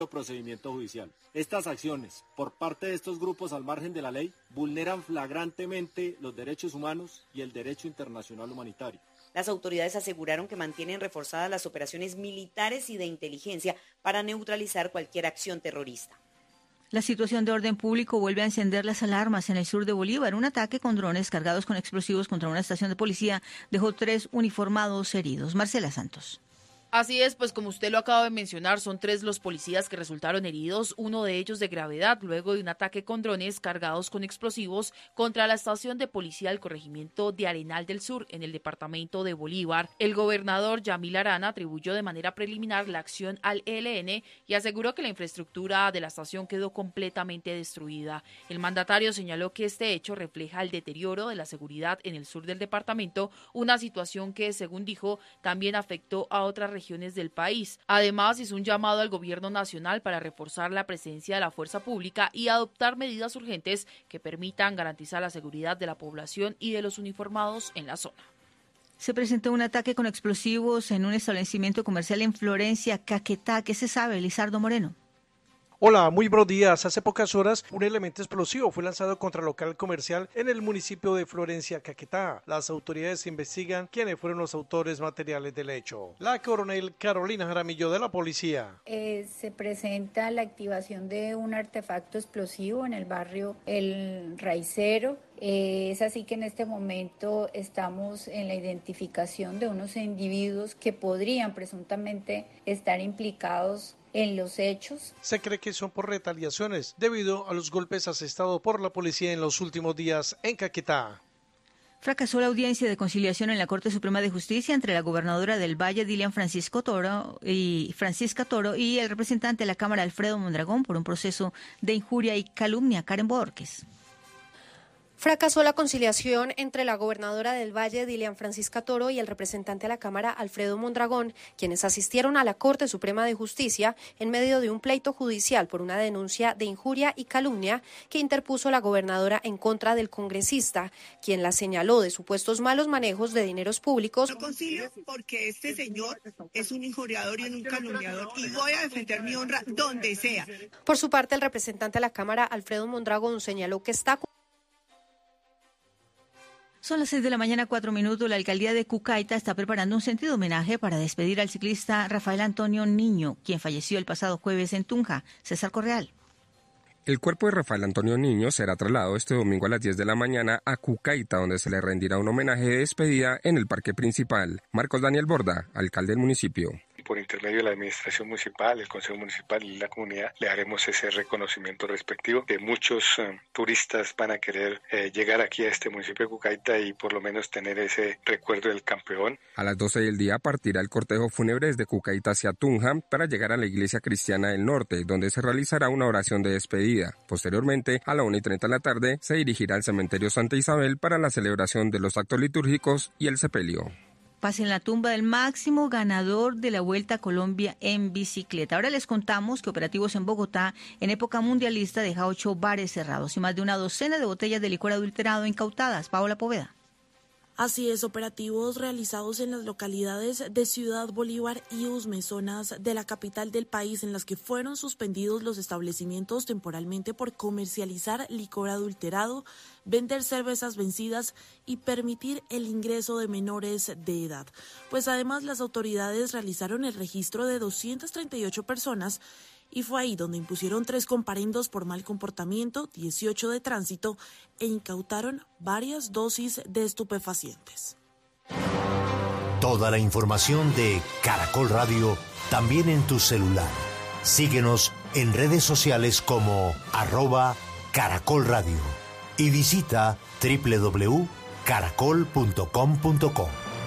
procedimiento judicial. Estas acciones por parte de estos grupos al margen de la ley vulneran flagrantemente los derechos humanos y el derecho internacional humanitario. Las autoridades aseguraron que mantienen reforzadas las operaciones militares y de inteligencia para neutralizar cualquier acción terrorista. La situación de orden público vuelve a encender las alarmas en el sur de Bolívar. Un ataque con drones cargados con explosivos contra una estación de policía dejó 3 uniformados heridos. Marcela Santos. Así es, pues como usted lo acaba de mencionar, son 3 los policías que resultaron heridos, uno de ellos de gravedad, luego de un ataque con drones cargados con explosivos contra la estación de policía del corregimiento de Arenal del Sur, en el departamento de Bolívar. El gobernador Yamil Arana atribuyó de manera preliminar la acción al ELN y aseguró que la infraestructura de la estación quedó completamente destruida. El mandatario señaló que este hecho refleja el deterioro de la seguridad en el sur del departamento, una situación que, según dijo, también afectó a otras regiones del país. Además, hizo un llamado al gobierno nacional para reforzar la presencia de la fuerza pública y adoptar medidas urgentes que permitan garantizar la seguridad de la población y de los uniformados en la zona. Se presentó un ataque con explosivos en un establecimiento comercial en Florencia, Caquetá. ¿Qué se sabe, Lizardo Moreno? Hola, muy buenos días. Hace pocas horas, un elemento explosivo fue lanzado contra el local comercial en el municipio de Florencia, Caquetá. Las autoridades investigan quiénes fueron los autores materiales del hecho. La coronel Carolina Jaramillo de la policía. Se presenta la activación de un artefacto explosivo en el barrio El Raicero. Es así que en este momento estamos en la identificación de unos individuos que podrían presuntamente estar implicados en los hechos. Se cree que son por retaliaciones debido a los golpes asestados por la policía en los últimos días en Caquetá. Fracasó la audiencia de conciliación en la Corte Suprema de Justicia entre la gobernadora del Valle, Dilian Francisca Toro, y el representante de la Cámara, Alfredo Mondragón, por un proceso de injuria y calumnia. Karen Borges. Fracasó la conciliación entre la gobernadora del Valle, Dilian Francisca Toro, y el representante de la Cámara, Alfredo Mondragón, quienes asistieron a la Corte Suprema de Justicia en medio de un pleito judicial por una denuncia de injuria y calumnia que interpuso la gobernadora en contra del congresista, quien la señaló de supuestos malos manejos de dineros públicos. No concilio porque este señor es un injuriador y un calumniador y voy a defender mi honra donde sea. Por su parte, el representante de la Cámara, Alfredo Mondragón, señaló que está... Son las 6 de la mañana, 4 minutos. La alcaldía de Cucaita está preparando un sentido homenaje para despedir al ciclista Rafael Antonio Niño, quien falleció el pasado jueves en Tunja. César Correal. El cuerpo de Rafael Antonio Niño será trasladado este domingo a las 10 de la mañana a Cucaita, donde se le rendirá un homenaje de despedida en el parque principal. Marcos Daniel Borda, alcalde del municipio. Por intermedio de la administración municipal, el consejo municipal y la comunidad, le haremos ese reconocimiento respectivo, que muchos turistas van a querer llegar aquí a este municipio de Cucaita y por lo menos tener ese recuerdo del campeón. A las 12 del día partirá el cortejo fúnebre desde Cucaita hacia Tunja para llegar a la iglesia cristiana del norte, donde se realizará una oración de despedida. Posteriormente, a la 1:30 de la tarde, se dirigirá al cementerio Santa Isabel para la celebración de los actos litúrgicos y el sepelio. Pase en la tumba del máximo ganador de la Vuelta a Colombia en bicicleta. Ahora les contamos que operativos en Bogotá en época mundialista deja 8 bares cerrados y más de una docena de botellas de licor adulterado incautadas. Paola Poveda. Así es, operativos realizados en las localidades de Ciudad Bolívar y Usme, zonas de la capital del país, en las que fueron suspendidos los establecimientos temporalmente por comercializar licor adulterado, vender cervezas vencidas y permitir el ingreso de menores de edad. Pues además las autoridades realizaron el registro de 238 personas y fue ahí donde impusieron 3 comparendos por mal comportamiento, 18 de tránsito e incautaron varias dosis de estupefacientes. Toda la información de Caracol Radio también en tu celular. Síguenos en redes sociales como @Caracol Radio y visita www.caracol.com.co.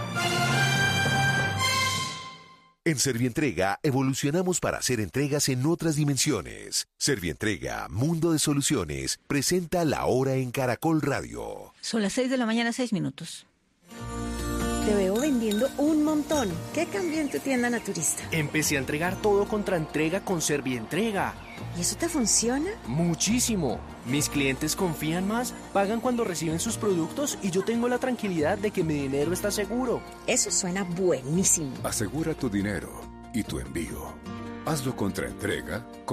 En Servientrega evolucionamos para hacer entregas en otras dimensiones. Servientrega, Mundo de Soluciones, presenta La Hora en Caracol Radio. Son las 6 de la mañana, 6 minutos. Te veo vendiendo un montón. ¿Qué cambió en tu tienda naturista? Empecé a entregar todo contra entrega con Servientrega. ¿Y eso te funciona? Muchísimo. Mis clientes confían más, pagan cuando reciben sus productos y yo tengo la tranquilidad de que mi dinero está seguro. Eso suena buenísimo. Asegura tu dinero y tu envío. Hazlo contra entrega,